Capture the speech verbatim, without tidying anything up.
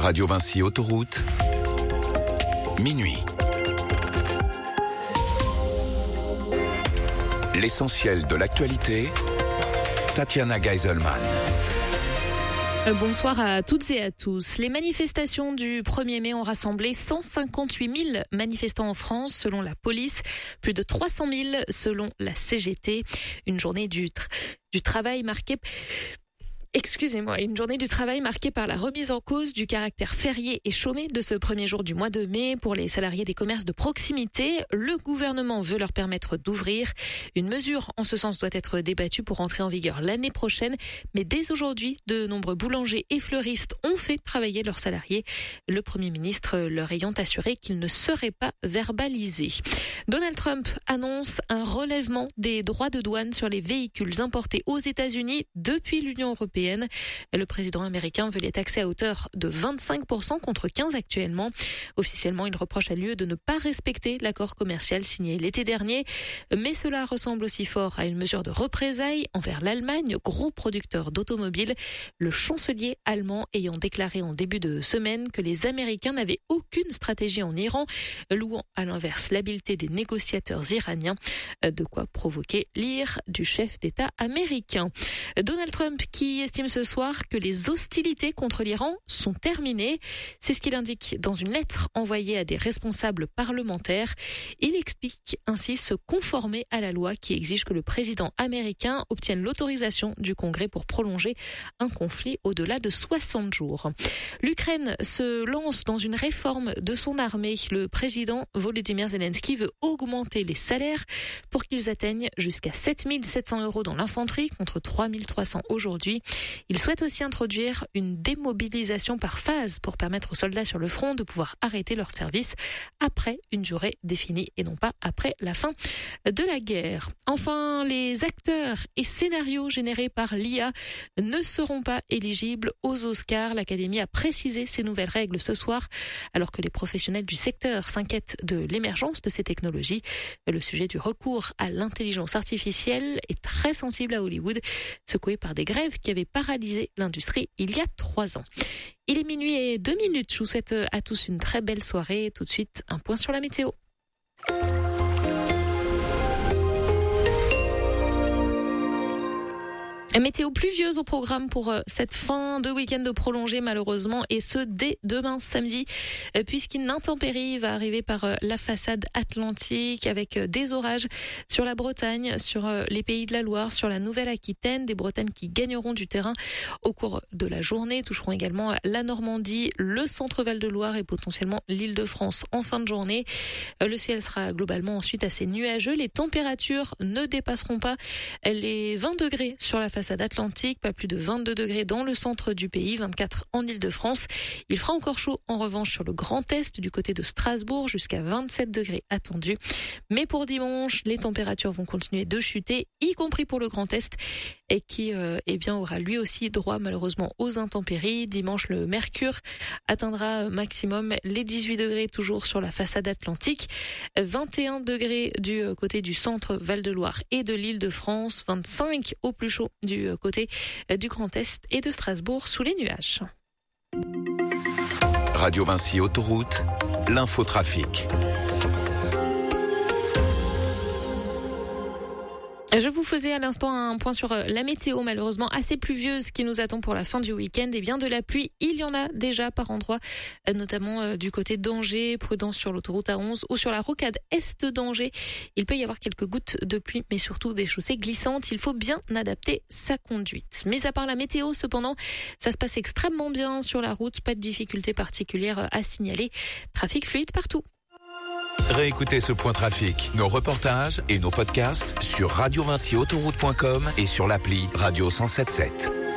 Radio Vinci Autoroute, minuit. L'essentiel de l'actualité, Tatiana Geiselman. Bonsoir à toutes et à tous. Les manifestations du premier mai ont rassemblé cent cinquante-huit mille manifestants en France selon la police, plus de trois cent mille selon la C G T. Une journée du, tra- du travail marquée... Excusez-moi, une journée du travail marquée par la remise en cause du caractère férié et chômé de ce premier jour du mois de mai pour les salariés des commerces de proximité. Le gouvernement veut leur permettre d'ouvrir. Une mesure en ce sens doit être débattue pour entrer en vigueur l'année prochaine. Mais dès aujourd'hui, de nombreux boulangers et fleuristes ont fait travailler leurs salariés. Le Premier ministre leur ayant assuré qu'il ne serait pas verbalisé. Donald Trump annonce un relèvement des droits de douane sur les véhicules importés aux États-Unis depuis l'Union européenne. Le président américain veut les taxer à hauteur de vingt-cinq pour cent contre quinze actuellement. Officiellement, il reproche à l'U E de ne pas respecter l'accord commercial signé l'été dernier. Mais cela ressemble aussi fort à une mesure de représailles envers l'Allemagne, gros producteur d'automobiles. Le chancelier allemand ayant déclaré en début de semaine que les Américains n'avaient aucune stratégie en Iran, louant à l'inverse l'habileté des négociateurs iraniens. De quoi provoquer l'ire du chef d'État américain. Donald Trump qui estime ce soir que les hostilités contre l'Iran sont terminées. C'est ce qu'il indique dans une lettre envoyée à des responsables parlementaires. Il explique ainsi se conformer à la loi qui exige que le président américain obtienne l'autorisation du Congrès pour prolonger un conflit au-delà de soixante jours. L'Ukraine se lance dans une réforme de son armée. Le président Volodymyr Zelensky veut augmenter les salaires pour qu'ils atteignent jusqu'à sept mille sept cents euros dans l'infanterie contre trois mille trois cents aujourd'hui. Il souhaite aussi introduire une démobilisation par phase pour permettre aux soldats sur le front de pouvoir arrêter leur service après une durée définie et non pas après la fin de la guerre. Enfin, les acteurs et scénarios générés par l'I A ne seront pas éligibles aux Oscars. L'Académie a précisé ces nouvelles règles ce soir alors que les professionnels du secteur s'inquiètent de l'émergence de ces technologies. Le sujet du recours à l'intelligence artificielle est très sensible à Hollywood, secoué par des grèves qui avaient paralysé l'industrie il y a trois ans. Il est minuit et deux minutes. Je vous souhaite à tous une très belle soirée. Tout de suite, un point sur la météo. Météo pluvieuse au programme pour cette fin de week-end prolongé malheureusement et ce dès demain samedi puisqu'une intempérie va arriver par la façade atlantique avec des orages sur la Bretagne, sur les Pays de la Loire, sur la Nouvelle-Aquitaine, des Bretagnes qui gagneront du terrain au cours de la journée, toucheront également la Normandie, le centre-Val de Loire et potentiellement l'Île-de-France en fin de journée. Le ciel sera globalement ensuite assez nuageux, les températures ne dépasseront pas les vingt degrés sur la façade Atlantique, pas plus de vingt-deux degrés dans le centre du pays, vingt-quatre en Île-de-France. Il fera encore chaud en revanche sur le Grand Est du côté de Strasbourg, jusqu'à vingt-sept degrés attendus. Mais pour dimanche, les températures vont continuer de chuter, y compris pour le Grand Est, et qui euh, eh bien, aura lui aussi droit malheureusement aux intempéries. Dimanche, le mercure atteindra maximum les dix-huit degrés toujours sur la façade Atlantique, vingt et un degrés du côté du centre Val-de-Loire et de l'Île-de-France, vingt-cinq au plus chaud du côté du Grand Est et de Strasbourg sous les nuages. Radio Vinci Autoroute, l'infotrafic. Je vous faisais à l'instant un point sur la météo, malheureusement assez pluvieuse qui nous attend pour la fin du week-end. Et bien de la pluie, il y en a déjà par endroits, notamment du côté d'Angers, prudence sur l'autoroute A onze ou sur la rocade est d'Angers. Il peut y avoir quelques gouttes de pluie, mais surtout des chaussées glissantes. Il faut bien adapter sa conduite. Mais à part la météo, cependant, ça se passe extrêmement bien sur la route. Pas de difficultés particulières à signaler. Trafic fluide partout. Réécoutez ce point trafic, nos reportages et nos podcasts sur radio vinci autoroute point com et sur l'appli Radio cent soixante-dix-sept.